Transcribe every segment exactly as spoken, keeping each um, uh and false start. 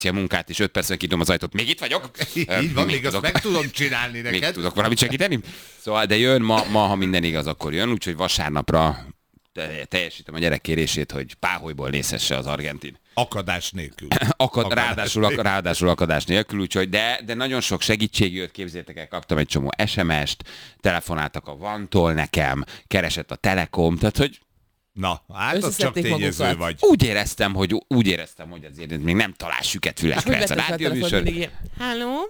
munkát, és öt percen kitom az ajtót. Még itt vagyok? Így van, még azt meg tudom csinálni neked. Még tudok valamit segíteni? Szóval, de jön ma, ma, ha minden igaz, akkor jön, úgyhogy vasárnapra teljesítem a gyerek kérését, hogy páholyból nézhesse az argentin. Akadás nélkül. Akad, akadás ráadásul, nélkül. ráadásul akadás nélkül, úgyhogy de, de nagyon sok segítség jött, képzétek el, kaptam egy csomó es em est, telefonáltak a Vantól nekem, keresett a Telekom, tehát hogy na, hát az csak tényező magukat. Vagy. Úgy éreztem, hogy úgy éreztem, hogy azért még nem talál süket fülekre ez a rádióműsor. Halló?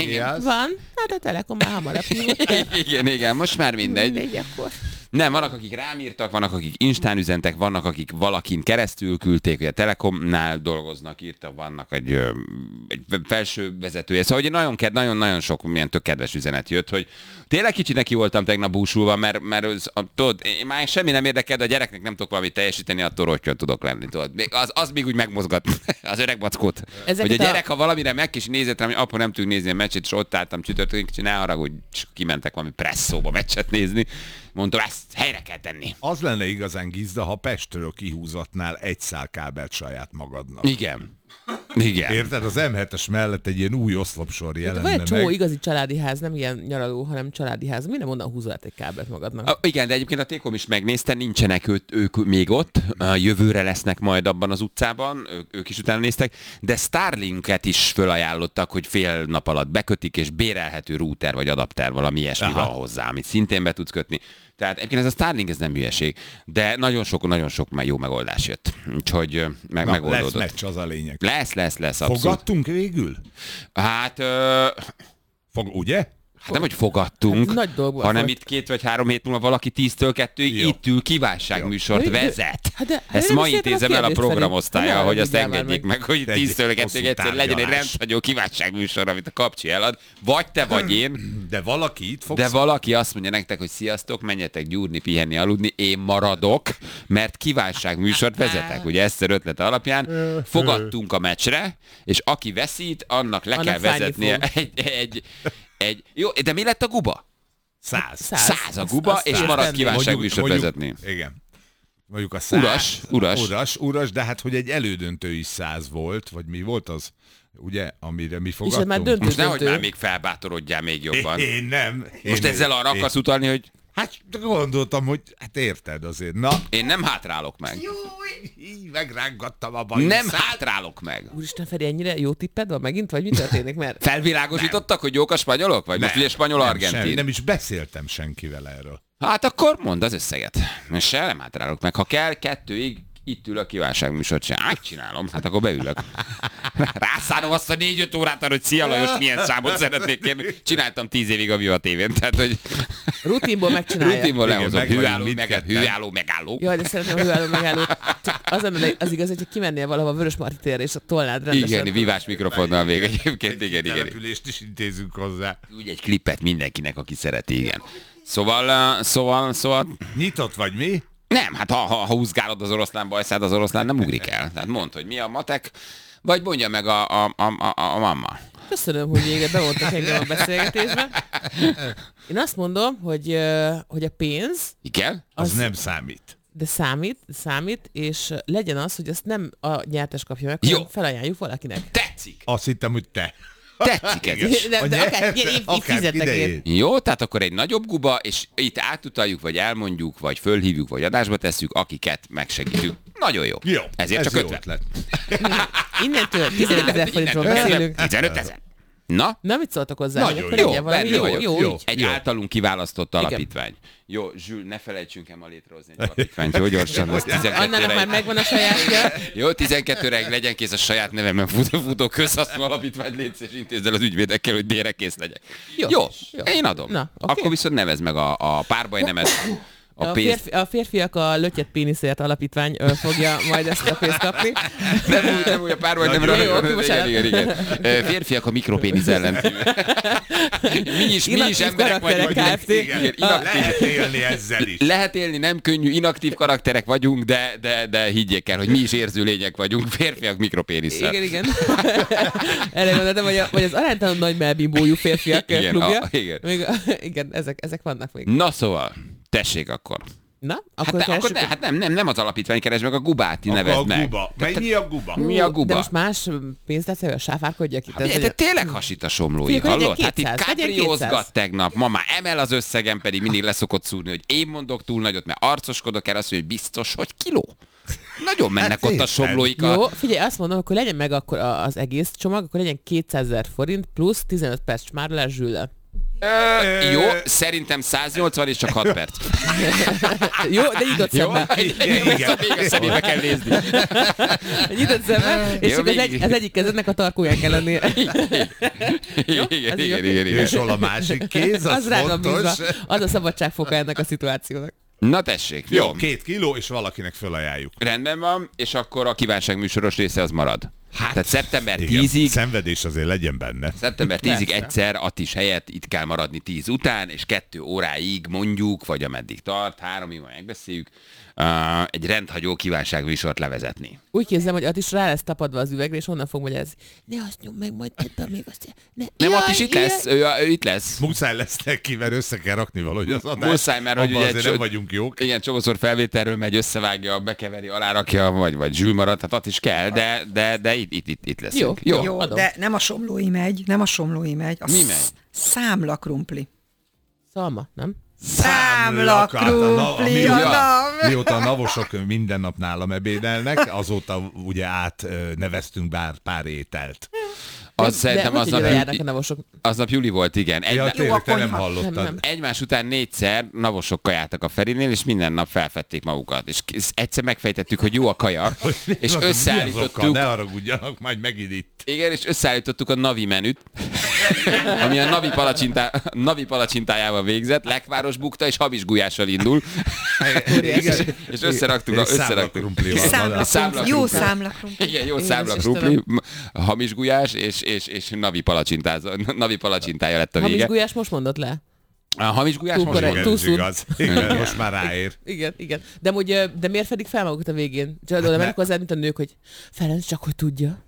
Van? Hát a Telekom már hamarabb. Igen, igen, most már mindegy. Mindegy akkor. Nem, vannak, akik rám írtak, vannak, akik instán üzentek, vannak, akik valakin keresztül küldték, hogy a Telekomnál dolgoznak, írtak, vannak egy, egy felső vezetője. Szóval hogy nagyon-nagyon sok milyen tök kedves üzenet jött, hogy tényleg kicsit neki voltam tegnap búsulva, mert, mert az, a, tudod, én már semmi nem érdekel, de a gyereknek nem tudok valamit teljesíteni, attól rottyan tudok lenni. Tudod. Az, az még úgy megmozgat az öreg mackót. Hogy a gyerek, ha valamire meg is nézett rám, hogy apa nem tudjuk nézni a meccset, és ott álltam csütörtökön, kicsit ne haragudj, kimentek valami presszóba meccset nézni. Mondtam, ezt helyre kell tenni. Az lenne igazán gizda, ha Pestről kihúzatnál egy szál kábelt saját magadnak. Igen. Igen. Érted? Az em hetes mellett egy ilyen új oszlopsor jelenne meg. Van egy csomó igazi családi ház, nem ilyen nyaraló, hanem családi ház. Minden onnan húzol egy kábelt magadnak. A, igen, de egyébként a Tékom is megnézte, nincsenek őt, ők még ott. A jövőre lesznek majd abban az utcában, ők, ők is utána néztek, de Starlinket is fölajánlottak, hogy fél nap alatt bekötik, és bérelhető router vagy adapter, valami ilyesmi Aha. van hozzá, amit szintén be tudsz kötni. Tehát egyébként ez a Starlink, ez nem hülyeség, de nagyon sok, nagyon sok jó megoldás jött. Úgyhogy meg, Na, megoldódott. Lesz meccs, az a lényeg. Lesz, lesz, lesz, abszolút. Fogadtunk végül? Hát... Ö... Fog, ugye? Hát nem, hogy fogadtunk, hát nagy dolog, hanem itt két vagy három hét múlva valaki tíztől kettőig Jó. itt ül kívánságműsort Jó. vezet. Hát de, Ezt ma intézem el a programosztálya, hogy azt engedjék meg, hogy tíztől kettőig egyszer legyen egy rendhagyó kívánságműsor, amit a Kapcsi elad. Vagy te, vagy én. De valaki itt fogsz... De valaki azt mondja nektek, hogy sziasztok, menjetek gyúrni, pihenni, aludni, én maradok, mert kívánságműsort vezetek. Ugye Eszter ötlete alapján fogadtunk a meccsre, és aki veszít, annak le kell vezetnie egy, egy Egy, jó, de mi lett a guba? Száz. Száz, Száz a guba, azt, és azt marad kívánságműsort vezetni. Igen. Mondjuk a száz. Uras, uras. Uras, uras, de hát, hogy egy elődöntő is száz volt, vagy mi volt az? Ugye, amire mi fogadtunk? Már döntő, Most nehogy már még felbátorodjál még jobban. Én, én nem. Én Most ezzel arra akarsz utalni, hogy... Hát gondoltam, hogy hát érted azért. Na. Én nem hátrálok meg. Júj, megrángattam a bajt. Nem hátrálok meg. Úristen, Feri, ennyire jó tipped van megint, vagy mi történik? Mert... Felvilágosítottak, hogy jók a spanyolok? Vagy nem, most ugye spanyol-argentin? Nem, nem is beszéltem senkivel erről. Hát akkor mondd az összeget. Mert se nem hátrálok meg. Ha kell, kettőig itt ül a kívánságműsort, sem megcsinálom, hát akkor beülök. Rászánom azt a négy-öt órát arra, hogy szia Lajos, milyen számot szeretnék kérni. Csináltam tíz évig a Viva tévén, tehát hogy... Rutinból megcsinálja. Rutinból lehozom, hűálló, meg, hűálló, megálló. Jaj, de szeretném a hűálló, megálló. Csak az, az igaz, hogy kimennél valahova a Vörösmarty térre, és a tolnád rendesen. Igen, vívás mikrofonnal még egyébként, igen, igen. Települést is intézünk hozzá. Úgy egy klipet mindenkinek, aki szereti, igen. Szóval, szóval, szóval... Nyitott vagy mi? Nem, hát ha, ha, ha húzgálod az oroszlán bajszád, az oroszlán nem ugrik el. Tehát mondd, hogy mi a matek, vagy mondja meg a, a, a, a, a mamma. Köszönöm, hogy végre bevontak engem a beszélgetésbe. Én azt mondom, hogy, hogy a pénz... Igen? Az, az nem számít. De számít, számít, és legyen az, hogy azt nem a nyertes kapja meg, hanem felajánljuk valakinek. Tetszik! Azt hittem, hogy te. Tetszik ez is. De, de akár, én, én, én fizetek én. Jó, tehát akkor egy nagyobb guba, és itt átutaljuk, vagy elmondjuk, vagy fölhívjuk, vagy adásba tesszük, akiket megsegítünk. Nagyon jó. Jó, ezért ez csak jó ötlet. Innentől tizenöt ezer forintról beszélünk. tizenöt ezer. Na? Na, mit szóltak hozzá? Nagyon jó, jó, jó, jó, jó, jó. Egy jó. általunk kiválasztott alapítvány. Jó, Zsül, ne felejtsünk el ma létrehozni egy alapítványt, jó gyorsan. Annának már megvan a sajátja. Jó, tizenkettőre legyen kész a saját nevemben futó, futó közhasznú alapítvány, létsz és intézd el az ügyvédekkel, hogy dére kész legyek. Jó, jó, jó. Én adom. Na, okay. Akkor viszont nevezd meg a, a párbaj nemet. A, a, férfi, a férfiak a Lötyet Péniszért alapítvány ö, fogja majd ezt a pénzt kapni. Nem úgy, nem úgy a párbaj nem igen, igen, igen. Férfiak a mikropénisz ellen. Mi is, mi is emberek vagyunk. Igen, lehet élni ezzel is. Lehet élni, nem könnyű, inaktív karakterek vagyunk, de, de, de higgyék el, hogy mi is érző lények vagyunk. Férfiak mikropénisszel. Igen, igen. Erre gondoltam, hogy, a, vagy az aránytalan nagy melbimbójú férfiak igen, klubja. A, igen. Még, igen, ezek, ezek vannak még. Na szóval. Tessék akkor. Na, Hát, akkor, te, akkor ne, hát nem, nem, nem az alapítvány keres meg, a Gubáti Akkor neved a meg. guba. Mennyi a guba? Mi a guba? De most más pénztárcával sáfárkodja ki. Hát, de, de tényleg hasít a somlói, Figyelj, akkor hallod? Hát itt legyen kétszáz, legyen kápriózgat kétszáz. tegnap, ma már emel az összegen, pedig mindig leszokott szúrni, hogy én mondok túl nagyot, mert arcoskodok el, azt mondja, hogy biztos, hogy kiló. Nagyon mennek Hát ott a érted. somlóik. Jó, A... figyelj, azt mondom, akkor legyen meg akkor a- az egész csomag, akkor legyen kétszázezer forint plusz tizenöt perc smárolás zsülle. Ö, jó, szerintem száznyolcvan és csak hat perc. Jó, de nyitott Jó? szemmel. Még a szemébe kell nézni. Nyitott szemmel, és Jó, csak az, végig. egy, az egyik kezednek a tarkóján kell lennie. Igen, Ez igen, így igen, oké? igen, igen. És hol a másik kéz, az, Az rá van bízva. fontos. Az a szabadságfoka ennek a szituációnak. Na tessék, jó. Jó, két kiló, és valakinek fölajánljuk. Rendben van, és akkor a kívánságműsoros része az marad. Hát, Tehát szeptember Igen, tízig, szenvedés azért legyen benne. szeptember tízig Persze. egyszer Attis helyett itt kell maradni tíz után, és kettő óráig mondjuk, vagy ameddig tart, háromig majd megbeszéljük, uh, egy rendhagyó kívánságműsort levezetni. Úgy képzelem, hogy Attis rá lesz tapadva az üvegre, és onnan fog magyarázni. Ne azt nyom meg, majd tedd még azt. Ne. Nem, Jaj, Attis itt ilyen- lesz, ő, ő itt lesz. Muszáj lesz neki, mert össze kell rakni valahogy az adást. Muszáj, mert hogy Abban ugye azért csod- nem vagyunk jók. Igen, csomószor felvételről megy, összevágja, bekeveri, alárakja, vagy, vagy zsűl marad, tehát Attis kell, de, de, de itt, itt, itt, itt leszünk. Jó, jó. Jó, adom. de nem a somlói megy, nem a somlói megy. A Mi sz- megy? Számla krumpli. Szalma, nem? Számla Hát a na- krumpli, ami- a Ja. nav. Mióta a navosok minden nap nálam ebédelnek, azóta ugye átneveztünk bár pár ételt. Az de szerintem hogy aznap, ugye járnak a navosok. aznap Juli volt, igen. Egy, Ja, tényleg, te nem konyha. hallottad. Nem, nem. egymás után négyszer navosok kajáltak a Ferinél, és minden nap felfedték magukat. És k- egyszer megfejtettük, hogy jó a kaja, és Mi azokkal? összeállítottuk, Ne haragudjanak, majd megint itt. igen, és összeállítottuk a Navi menüt, ami a Navi, palacsintá, Navi palacsintájával végzett, lekváros bukta és habis gulyással indul, és, és összeraktuk, a, És számla összeraktuk. krumpli van. Számla Számla krumpli. Jó krumpli. számla krumpli. Igen, jó Én számla is krumpli, Istenem. m- hamis gulyás, és, és, és navi palacsintáza, navi palacsintája lett a Hamis vége. gulyás most mondott le. A hamis gulyás Túl most korrekt. van. Igen, túl ez igaz. Igen, most már ráér. Igen, igen. De, amúgy, ö, de miért fedik fel magukat a végén? Csak oda mennek hozzá, mint a nők, hogy Ferenc, csak hogy tudja.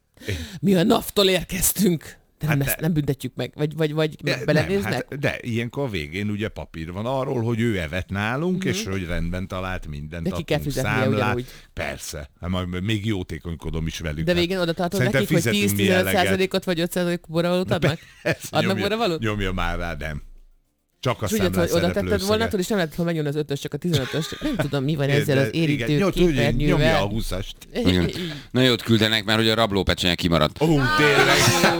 Mi a naftól érkeztünk. De nem, Hát ezt de- nem büntetjük meg. Vagy, vagy, vagy De, nem, belenéznek? hát, de ilyenkor a végén ugye papír van arról, hogy ő evett nálunk, Mhm. és hogy rendben talált mindent. De ki kell adtunk fizetnie számlát. ugyanúgy. Persze. Hát majd még jótékonykodom is velük. De Hát végén oda tartod szerintem nekik, hogy fizetünk mi tíz-tizenöt eleget. százalékot vagy öt százalék borravalót adnak? Ezt Adnak nyomja- borravalót? Nyomja már rá, nem. Csak a És úgy hogy számlán oda szereplő tetted volna, összeget. tudod, és nem lehet, hogy megjön az ötös, csak a tizenötös. Nem tudom, mi van ezzel De az igen, érintő nyom- tudja, Nyomja a képernyővel. húszast. Igen. Na jót küldenek, mert hogy a rablópecsenye kimaradt. Ó, tényleg.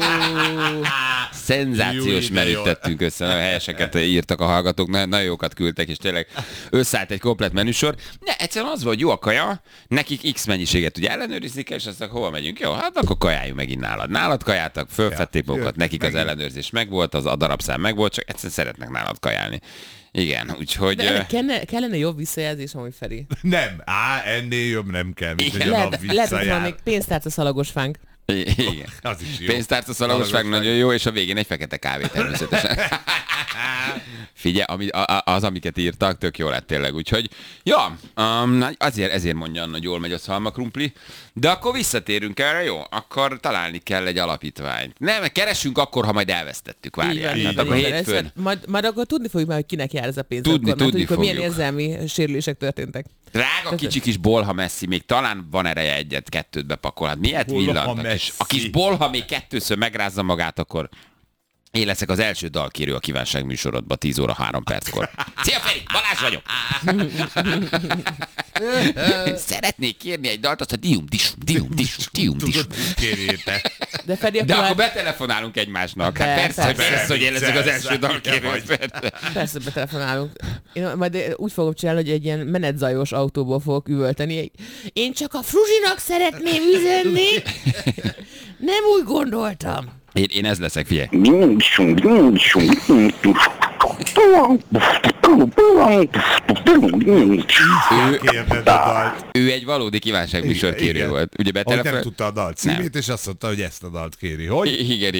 Szenzációs Jó, de menüt jó. tettünk össze, nagyon helyeseket írtak a hallgatók, na- nagyon jókat küldtek, és tényleg összeállt egy komplet menüsor. Ne, egyszerűen az volt, hogy jó a kaja, nekik X mennyiséget ugye ellenőrizni kell, és aztán hova megyünk? Jó, hát akkor kajáljunk megint nálad. Nálad kajáltak, fölfedték Ja, magukat, jött nekik az megint. ellenőrzés megvolt, az a darabszám megvolt, csak egyszerűen szeretnek nálad kajálni. Igen, úgyhogy... De ennek kellene, kellene jobb visszajelzés, amúgy Feri. Nem, á, ennél jobb nem kell, mint hogy a Lehet, nap lehet, hogy van visszajár. még pénztárca szalagos fánk. Igen. Az is jó. Pénztárca szalagos Szalagos nagyon jó, és a végén egy fekete kávé természetesen. Figyelj, ami, a, az, amiket írtak, tök jó lett tényleg, úgyhogy, ja, um, azért, ezért mondja Anna, hogy jól megy a szalmakrumpli, de akkor visszatérünk erre, jó? Akkor találni kell egy alapítványt. Nem, keresünk akkor, ha majd elvesztettük, Így várjál. van, Hát így akkor van. hétfőn. Ez- Majd, majd akkor tudni fogjuk már, hogy kinek jár ez a pénz. Tudni, akkor, mert tudni tudjuk, hogy milyen fogjuk. érzelmi sérülések történtek. Drága kicsi kis bolha messzi, még talán van ereje egyet, kettőt bepakol. Hát miért Bolha villant? A kis, messzi. a kis bolha még kettőször megrázza magát, akkor én leszek az első dalkérő a kívánság műsorodba tíz óra három perckor. Szia Feri, Balázs vagyok! Szeretnék kérni egy dalt, azt a dium, disum, dium, disum, dium, disum. Tudod, mit kérjétek? De Feri, De akkor, akkor már, betelefonálunk egymásnak. Hát De, persze, persze, persze. persze, hogy én leszek az első Persze, dalkérő. vagy. Persze. persze betelefonálunk. Én majd úgy fogom csinálni, hogy egy ilyen menetzajos autóból fogok üvölteni. Én csak a Fruzsinak szeretném üzenni. Nem úgy gondoltam. Én, én ez leszek, figyelj. Kell kérned a dalt. Ő egy valódi kívánságműsor kérő Igen. volt. Ugye Ahogy nem betelefon... tudta a dal címét, és azt mondta, hogy ezt a dalt kéri. Hogy? Igen,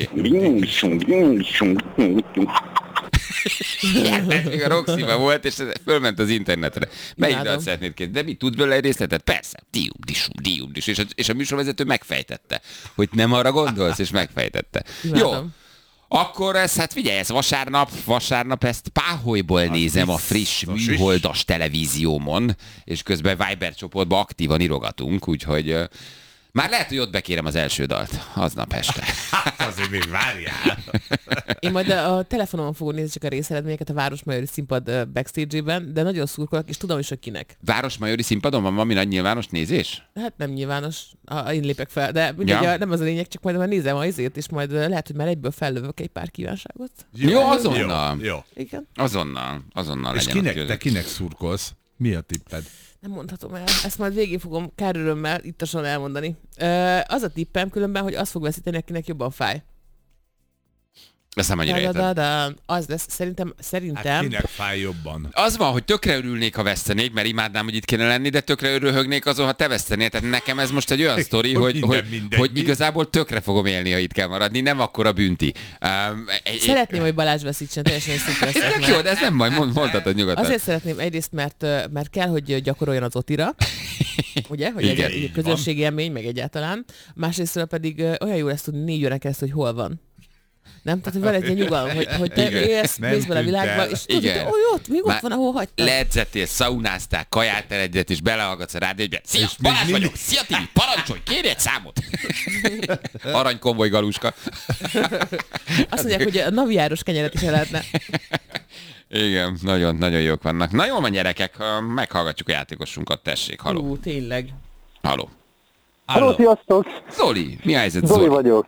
igen. A Roxy-ban volt, és ez fölment az internetre. Melyik Imádom. dalt szeretnéd kérni? De mit, tudsz belőle egy részletet? Persze. Dium, disum, dium, disum. És a, és a műsorvezető megfejtette, hogy nem arra gondolsz, és megfejtette. Jó. Imádom. Akkor ez, hát figyelj, ez vasárnap, vasárnap ezt Páholyból nézem a friss műholdas televíziómon, és közben Viber csoportban aktívan írogatunk, úgyhogy uh, már lehet, hogy ott bekérem az első dalt, aznap este. Hát azért még várjál. Én majd a, a telefonomon fogom nézni csak a részeredményeket a Városmajori színpad uh, backstage-ében, de nagyon szurkolok, és tudom is, hogy kinek. Városmajori színpadon van valami nagy nyilvános nézés? Hát nem nyilvános, ha én lépek fel, de mindegy, Ja. nem az a lényeg, csak majd már nézem a izét, és majd uh, lehet, hogy már egyből fellövök egy pár kívánságot. Jó, azonnal. Jó, jó. Igen. Azonnal, azonnal És legyen. kinek, ott te kinek szurkolsz? Mi a tipped? Nem mondhatom el. Ezt majd végén fogom kár örömmel ittasan elmondani. Ö, az a tippem különben, hogy az fog veszíteni, akinek jobban fáj. Ezt nem annyira értem. Da-da-da. Az lesz, szerintem, szerintem... Hát kinek fáj jobban? Az van, hogy tökre örülnék, ha vesztenék, mert imádnám, hogy itt kéne lenni, de tökre örülhögnék azon, ha te vesztenél. Tehát nekem ez most egy olyan sztori, Hogy hogy, minden hogy, mindegy, hogy mi? igazából tökre fogom élni, ha itt kell maradni, nem akkora bünti. Um, egy, Szeretném, hogy Balázs veszítsen, teljesen őszinte Ez leszek, tök mert- jó, de ez nem baj, mond, mondhatod nyugodtan. Azért szeretném egyrészt, mert, ö, mert kell, hogy gyakoroljon az otira, ugye, hogy Igen, egy, így egy közösségi élmény, meg egyáltalán. Másrésztről pedig ö, olyan jó lesz tudni négy órán keresztül, hogy hol van. Nem? Tehát, hogy van egy ilyen nyugalom, hogy, hogy te Igen. élsz, Nem mész bele a tűnt világba, el. és tudod, Igen. hogy ó, ott, még ott Már van, ahol hagytad. Leedzettél, szaunáztál, kaját eredett, és belehallgatsz a rádióba. Szia, És még Balázs mindig- vagyok, szia Tibi, parancsolj, kérj egy számot. Aranykonvoj galuska. Azt mondják, hogy a navijáros kenyeret is el lehetne. Igen, nagyon, nagyon jók vannak. Na jól van, gyerekek, meghallgatjuk a játékosunkat, tessék, haló. Ú, tényleg. Haló. Halló, sziasztok! Zoli, mi a helyzet, Zoli Zoli? vagyok.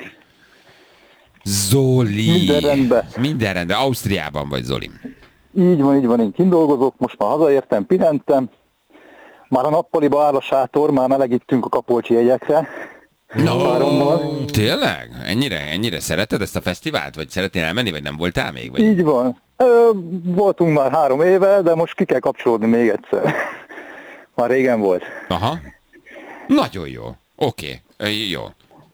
Zoli. Minden rendben. Minden rendben. Ausztriában vagy, Zoli. Így van, így van, én kint dolgozok, most már hazaértem, pihentem. Már a nappaliba áll a sátor, már melegítünk a Kapolcsi jegyekre. Párommal. Tényleg? Ennyire, ennyire szereted ezt a fesztivált? Vagy szeretnél elmenni, vagy nem voltál még? Vagy? Így van. Ö, voltunk már három éve, de most ki kell kapcsolódni még egyszer. Már régen volt. Aha. Nagyon jó. Oké. Okay. Jó.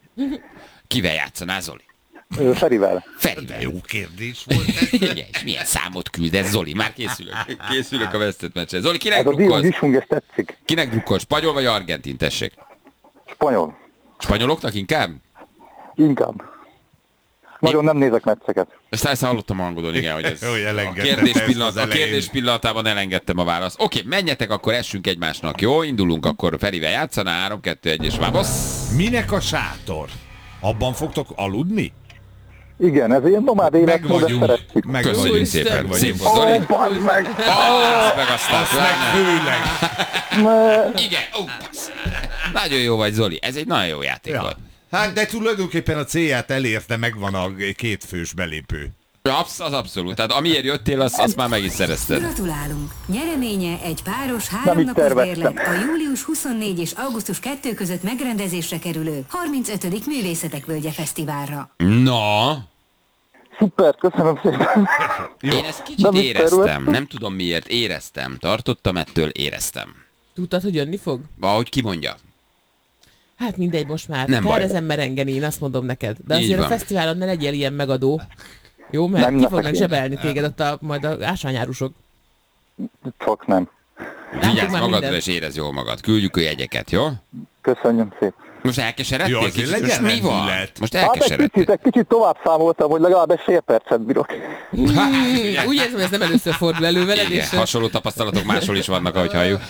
Kivel játszanál, Zoli? Ö, Ferivel. Ferivel. Jó kérdés volt ez. Igen, és milyen számot küldesz, Zoli? Már készülök. Készülök a vesztett meccsen. Zoli, kinek Ez a Dion drukkolsz? Gisung, ez tetszik. Kinek drukkol? Spanyol vagy argentin, tessék? Spanyol. Spanyoloknak inkább? Inkább. Nagyon nem nézek mecceket. Ezt, ezt hallottam a hangodon, igen, hogy ez Jó, a elengedted kérdés, ezt pillanat, az a elején. kérdés pillanatában elengedtem a választ. Oké, menjetek, akkor essünk egymásnak, jó? Indulunk akkor Ferivel játszana, három, kettő, egy és vámosz. Minek a sátor? Abban fogtok aludni? Igen, ez ilyen nomád Meg életmód, de vagyunk. szeretjük. Meg Köszönjük vagyunk. szépen. Meg Szép vagyunk. volt, Zoli. Ó, bazd meg! Azt meg aztán Azt meg pláne. főleg. Ne- Igen, ó, passz. Nagyon jó vagy, Zoli. Ez egy nagyon jó játék Ja. volt. Hát de tulajdonképpen a célját elérte, megvan a kétfős belépő. Absz- az abszolút. Tehát amiért jöttél, azt, azt már meg is szerezted. Gratulálunk! Nyereménye egy páros Nem így háromnapos terveztem. bérlet a július huszonnégy és augusztus kettő között megrendezésre kerülő harmincötödik Művészetek Völgye Fesztiválra. Na, Szuper, köszönöm szépen. én ezt kicsit Nem is éreztem. terveztem. Nem tudom miért. Éreztem. Tartottam ettől, éreztem. Tudtad, hogy jönni fog? Ahogy ki mondja. Hát mindegy, most már. Nem Kell baj. ezen merengeni, én azt mondom neked. De Így azért van. a fesztiválon ne legyél ilyen megadó. Jó, mert Nem ki leszek fognak én. zsebelni téged ott a, majd a ásványárusok. Csak nem. Vigyázz már magadra, mindent. és érezd jól magad. Küldjük a jegyeket, jó? Köszönöm szépen. Most elkeseredtél? Jó, azért Kicsit? legyen Most mi van? lendület. Most Hát egy elkeseredtél. kicsit, egy kicsit tovább számoltam, hogy legalább egy fél percet bírok. Hát, Hmm, úgy érzem, hogy ez nem először fordul elő veled, igen, és hasonló tapasztalatok máshol is vannak, ahogy halljuk.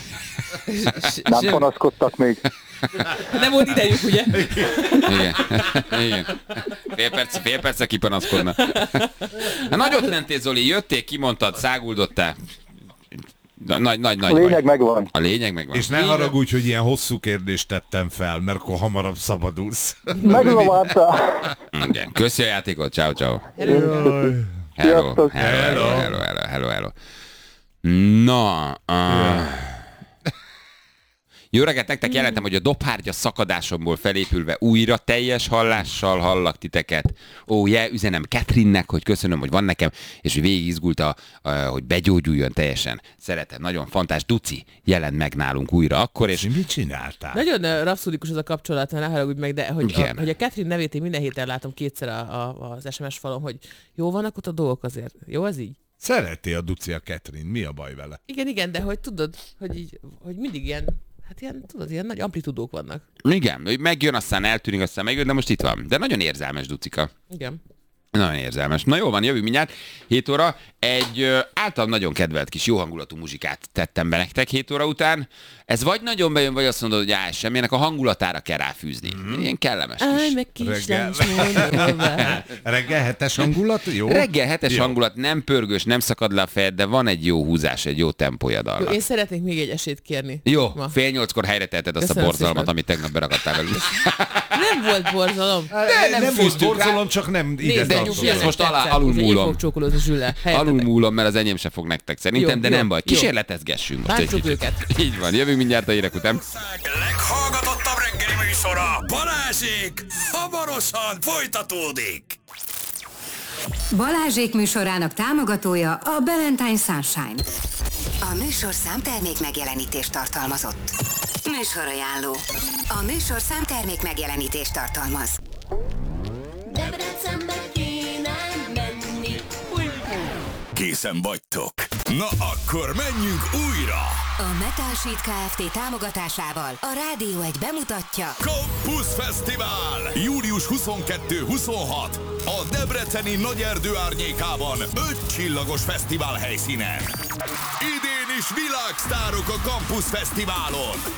Nem sem- panaszkodtak még. nem volt idejük, ugye? Igen. Igen. Fél, perc, fél percre kipanaszkodna. Hát nagyot mentél, Zoli, jöttél, kimondtad, száguldottál. Nagy, nagy, nagy A lényeg baj. megvan. A lényeg megvan. És ne haragudj, hogy ilyen hosszú kérdést tettem fel, mert akkor hamarabb szabadulsz. Megzavártál. Igen. Köszi a játékot, ciao, ciao. Sziasztok. Hello, hello, Sziasztok. hello, hello, hello, hello, hello. Na, uh... jó reggelt nektek, jelentem, hogy a dobhártya szakadásomból felépülve újra teljes hallással hallak titeket. Ó, je, üzenem Katrinnek, hogy köszönöm, hogy van nekem, és hogy végig izgulta, uh, hogy begyógyuljon teljesen. Szeretem, nagyon fantás. Duci jelent meg nálunk újra akkor, és És mit csináltál? Nagyon uh, rapszódikus az a kapcsolat, ne haragudj meg, de hogy Igen. a, hogy a Catherine nevét én minden héten látom kétszer a, a, az es em es falon, hogy jó vannak ott a dolgok azért. Jó az így? Szereti a Duci a Catherine, mi a baj vele? Igen, igen, de hogy tudod, hogy így, hogy mindig ilyen, hát ilyen, tudod, ilyen nagy amplitudók vannak. igen, hogy megjön, aztán eltűnik, aztán megjön, de most itt van. De nagyon érzelmes Ducika. Igen. Nagyon érzelmes. Na jó van, jövünk mindjárt. hét óra. Egy ö, általam nagyon kedvelt kis jó hangulatú muzsikát tettem be nektek hét óra után. Ez vagy nagyon bejön, vagy azt mondod, hogy áll sem. Ennek a hangulatára kell ráfűzni. Mm. Ilyen kellemes Állj kis. meg kis Reggel. Reggel. Reggel hetes hangulat, jó? Reggel hetes Jó. hangulat, nem pörgős, nem szakad le a fejed, de van egy jó húzás, egy jó tempója dalnak. Én szeretnék még egy esélyt kérni. Jó, Ma. fél nyolckor helyre teheted azt Köszönöm a borzalmat, szépen. amit tegnap berakadtál velünk. Nem volt borzalom. De nem, nem volt fűztük rá. borzalom, csak nem ide de tartozik. nyugi, ez most alá- tetszett, alul úgyhogy múlom. Én fogok csókolózni Zsülle. Alul múlom, mert az enyém se fog nektek szerintem, Jó, de jó, nem baj. jó. Kísérletezgessünk most egy Bántsuk kicsit. őket. Így van, jövünk mindjárt a hírek után. Leghallgatottabb reggeli műsora Balázsék hamarosan folytatódik. Balázsék műsorának támogatója a Valentine Sunshine. A műsorszám termék megjelenítést tartalmazott. Műsorajánló. A műsorszám termék megjelenítést tartalmaz. Debrecenbe kéne menni. Készen vagytok? Na akkor menjünk újra! A Metal Sheet Kft. Támogatásával a Rádió egy bemutatja Campus Fesztivál! július huszonkettő-huszonhat a Debreceni Nagyerdő árnyékában öt csillagos fesztivál helyszínen. Idén is világsztárok a Campus Fesztiválon!